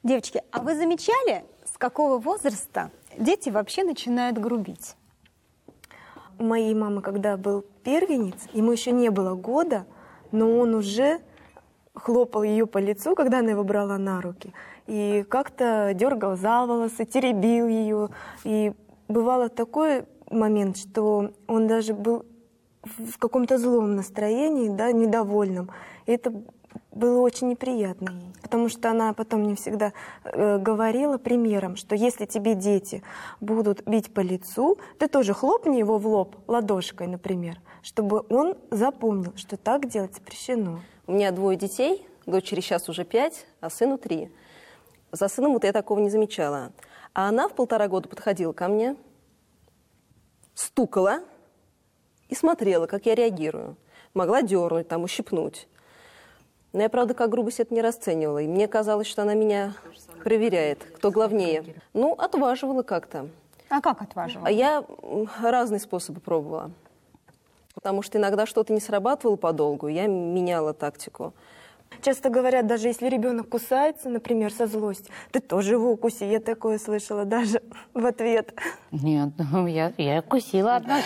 Девочки, а вы замечали, с какого возраста дети вообще начинают грубить? У моей мамы, когда был первенец, ему еще не было года, но он уже хлопал ее по лицу, когда она его брала на руки, и как-то дергал за волосы, теребил ее. И бывало такой момент, что он даже был в каком-то злом настроении, да, недовольном. И это было очень неприятно ей, потому что она потом мне всегда говорила примером, что если тебе дети будут бить по лицу, ты тоже хлопни его в лоб ладошкой, например, чтобы он запомнил, что так делать запрещено. У меня 2 детей, дочери сейчас уже 5, а сыну 3. За сыном вот я такого не замечала. А она в 1,5 года подходила ко мне, стукала и смотрела, как я реагирую. Могла дернуть, там, ущипнуть. Но я, правда, как грубость это не расценивала. И мне казалось, что она меня проверяет, кто главнее. Ну, отваживала как-то. А как отваживала? А я разные способы пробовала. Потому что иногда что-то не срабатывало подолгу, я меняла тактику. Часто говорят, даже если ребенок кусается, например, со злости, ты тоже его укуси. Я такое слышала даже в ответ. Нет, ну, я укусила однажды.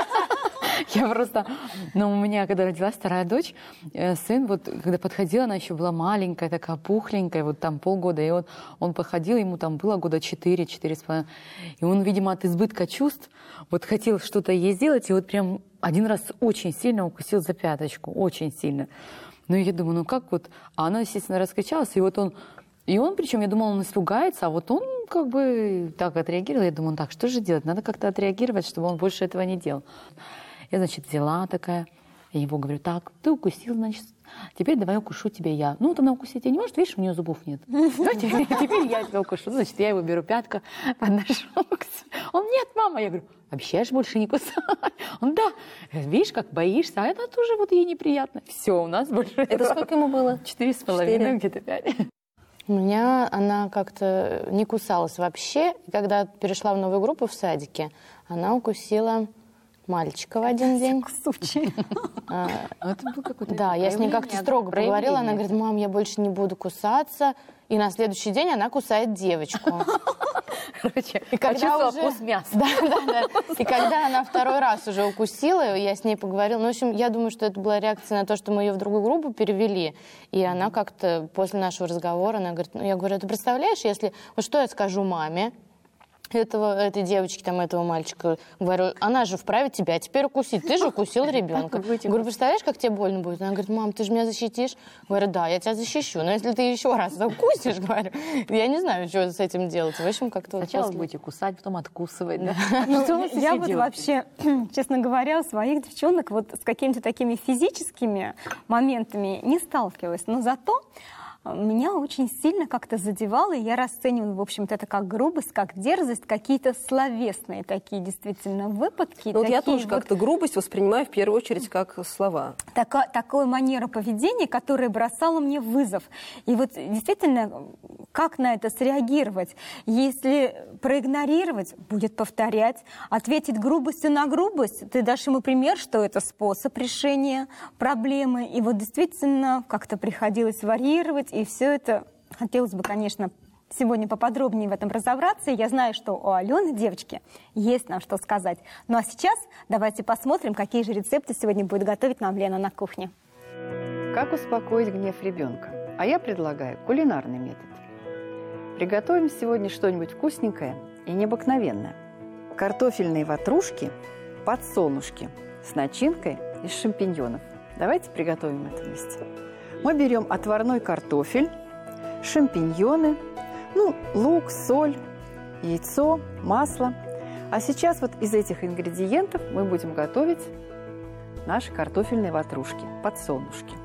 Я просто... Ну, у меня, когда родилась 2-я дочь, сын, вот, когда подходила, она еще была маленькая, такая пухленькая, вот там полгода, и он подходил, ему там было года 4-4,5. И он, видимо, от избытка чувств, вот хотел что-то ей сделать, и вот прям один раз очень сильно укусил за пяточку, очень сильно. Ну, я думаю, ну как вот... А она, естественно, раскричалась, и вот он... И он, причем, я думала, он испугается, а вот он как бы так отреагировал. Я думаю, так, что же делать? Надо как-то отреагировать, чтобы он больше этого не делал. Я, значит, взяла такая, я его говорю, так, ты укусил, значит, теперь давай укушу тебя я. Ну, вот она укусить тебя не может, видишь, у нее зубов нет. Теперь я тебя укушу. Значит, я его беру пятка, подношу. Он, нет, мама. Я говорю, обещаешь больше не кусать? Он, да. Видишь, как боишься, а это тоже вот ей неприятно. Все, у нас больше... Это сколько ему было? 4,5, где-то 5. У меня она как-то не кусалась вообще. Когда перешла в новую группу в садике, она укусила мальчика в один день. Это был какой-то... Да, я с ней как-то строго поговорила. Она говорит, мам, я больше не буду кусаться. И на следующий день она кусает девочку. Короче, почувствовала вкус мяса. Да. И когда она 2-й раз уже укусила, я с ней поговорила. Ну, в общем, я думаю, что это была реакция на то, что мы ее в другую группу перевели. И она как-то после нашего разговора, она говорит, ну, я говорю, ты представляешь, если... Вот что я скажу маме? Этой девочки, там, этого мальчика, говорю, она же вправе тебя теперь укусить, ты же укусил ребенка. Говорю, представляешь, как тебе больно будет? Она говорит, мам, ты же меня защитишь? Говорю, да, я тебя защищу, но если ты еще раз укусишь, говорю, я не знаю, что с этим делать. В общем, как-то... Сначала будете кусать, потом откусывать, да? Я вот вообще, честно говоря, у своих девчонок вот с какими-то такими физическими моментами не сталкивалась, но зато меня очень сильно как-то задевало, и я расценивала, в общем-то, это как грубость, как дерзость, какие-то словесные такие действительно выпадки. Ну, вот я тоже как-то грубость воспринимаю в первую очередь как слова. Такая манера поведения, которая бросала мне вызов. И вот действительно, как на это среагировать? Если проигнорировать, будет повторять, ответить грубостью на грубость, ты дашь ему пример, что это способ решения проблемы. И вот действительно как-то приходилось варьировать, и все это хотелось бы, конечно, сегодня поподробнее в этом разобраться. Я знаю, что у Алены, девочки, есть нам что сказать. Ну а сейчас давайте посмотрим, какие же рецепты сегодня будет готовить нам Лена на кухне. Как успокоить гнев ребенка? А я предлагаю кулинарный метод. Приготовим сегодня что-нибудь вкусненькое и необыкновенное. Картофельные ватрушки, подсолнушки с начинкой из шампиньонов. Давайте приготовим это вместе. Мы берем отварной картофель, шампиньоны, лук, соль, яйцо, масло. А сейчас вот из этих ингредиентов мы будем готовить наши картофельные ватрушки, подсолнушки.